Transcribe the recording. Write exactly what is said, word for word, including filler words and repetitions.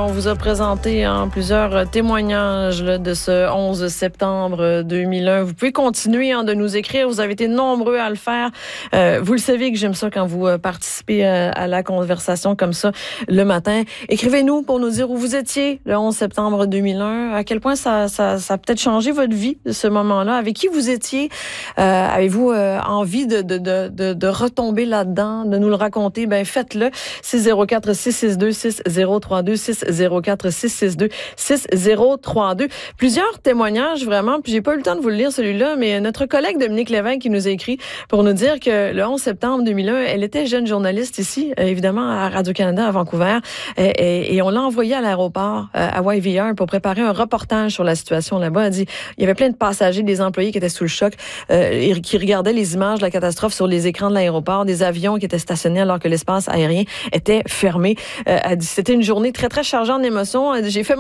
vous a présenté hein, plusieurs témoignages là, de ce onze septembre deux mille un. Vous pouvez continuer hein, de nous écrire. Vous avez été nombreux à le faire. Euh, vous le savez que j'aime ça quand vous participez à, à la conversation comme ça le matin. Écrivez-nous pour nous dire où vous étiez le onze septembre deux mille un. À quel point ça, ça, ça a peut-être changé votre vie de ce moment-là. Avec qui vous étiez? Euh, avez-vous euh, envie de, de, de, de, de retomber là-dedans, de nous le raconter? Ben faites-le. six zéro quatre six six deux six zéro trois deux six zéro quatre six six deux six zéro trois deux. Plusieurs témoignages vraiment, puis j'ai pas eu le temps de vous le lire celui-là, mais notre collègue Dominique Lévesque qui nous a écrit pour nous dire que le onze septembre deux mille un, elle était jeune journaliste ici, évidemment à Radio-Canada à Vancouver, et, et, et on l'a envoyée à l'aéroport à Y V R pour préparer un reportage sur la situation là-bas. Elle dit il y avait plein de passagers, des employés qui étaient sous le choc, euh, et qui regardaient les images de la catastrophe sur les écrans de l'aéroport, des avions qui étaient stationnés alors que l'espace aérien était fermé. Euh, elle dit c'était une journée très très chargée en émotions. J'ai fait